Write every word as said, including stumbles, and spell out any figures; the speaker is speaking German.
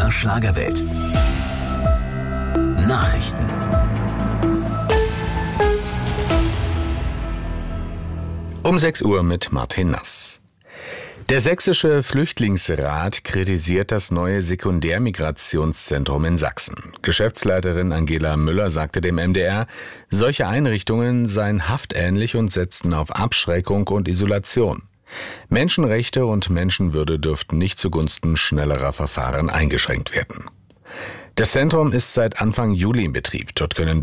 M D R Schlagerwelt. Nachrichten. Um sechs Uhr mit Martin Nass. Der Sächsische Flüchtlingsrat kritisiert das neue Sekundärmigrationszentrum in Sachsen. Geschäftsleiterin Angela Müller sagte dem M D R, solche Einrichtungen seien haftähnlich und setzten auf Abschreckung und Isolation. Menschenrechte und Menschenwürde dürften nicht zugunsten schnellerer Verfahren eingeschränkt werden. Das Zentrum ist seit Anfang Juli in Betrieb. Dort können